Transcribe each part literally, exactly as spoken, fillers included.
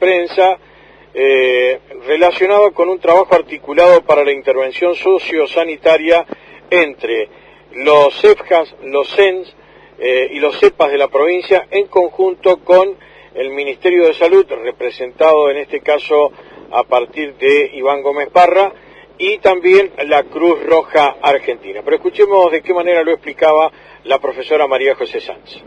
prensa eh, relacionado con un trabajo articulado para la intervención sociosanitaria entre los CEFJAS, los C E N S eh, y los CEPAS de la provincia, en conjunto con el Ministerio de Salud, representado en este caso a partir de Iván Gómez Parra, y también la Cruz Roja Argentina. Pero escuchemos de qué manera lo explicaba la profesora María José Sanz.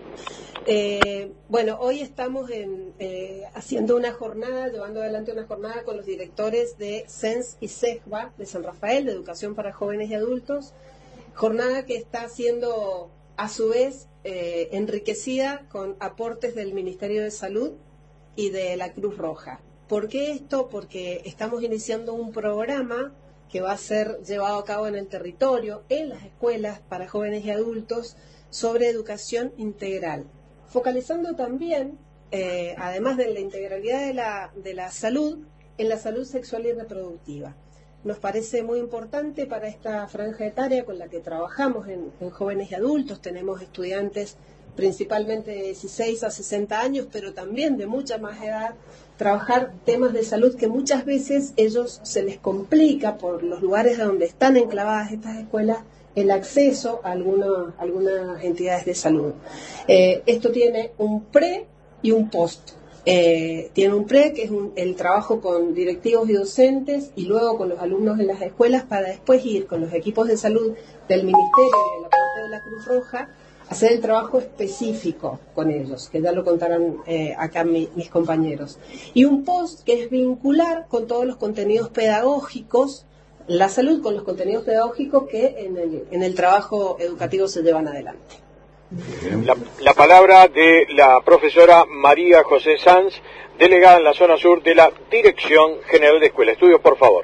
Eh, bueno, hoy estamos en, eh, haciendo una jornada, llevando adelante una jornada con los directores de C E N S y CEJBA de San Rafael, de Educación para Jóvenes y Adultos, jornada que está siendo a su vez eh, enriquecida con aportes del Ministerio de Salud y de la Cruz Roja. ¿Por qué esto? Porque estamos iniciando un programa que va a ser llevado a cabo en el territorio, en las escuelas para jóvenes y adultos, sobre educación integral, focalizando también, eh, además de la integralidad de la, de la salud, en la salud sexual y reproductiva. Nos parece muy importante para esta franja etaria con la que trabajamos en, en jóvenes y adultos. Tenemos estudiantes principalmente de dieciséis a sesenta años, pero también de mucha más edad, trabajar temas de salud que muchas veces ellos se les complica por los lugares a donde están enclavadas estas escuelas el acceso a alguna, algunas entidades de salud. Eh, esto tiene un pre y un post. Eh, tiene un pre, que es un, el trabajo con directivos y docentes, y luego con los alumnos en las escuelas, para después ir con los equipos de salud del Ministerio y del aporte de la Cruz Roja, hacer el trabajo específico con ellos, que ya lo contarán eh, acá mi, mis compañeros. Y un post, que es vincular con todos los contenidos pedagógicos, la salud con los contenidos pedagógicos que en el, en el trabajo educativo se llevan adelante. La, la palabra de la profesora María José Sanz, delegada en la zona sur de la Dirección General de Escuela. Estudios, por favor.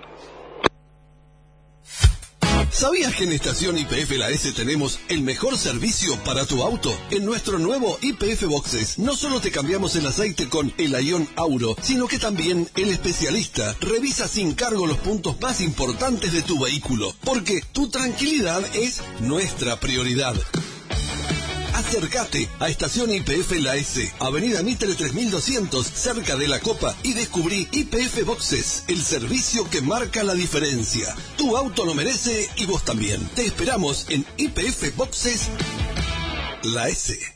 ¿Sabías que en Estación Y P F La S tenemos el mejor servicio para tu auto? En nuestro nuevo Y P F Boxes no solo te cambiamos el aceite con el Ion Auro, sino que también el especialista revisa sin cargo los puntos más importantes de tu vehículo, porque tu tranquilidad es nuestra prioridad. Acércate a Estación Y P F La S, Avenida Mitre tres mil doscientos, cerca de La Copa, y descubrí Y P F Boxes, el servicio que marca la diferencia. Tu auto lo merece y vos también. Te esperamos en Y P F Boxes La S.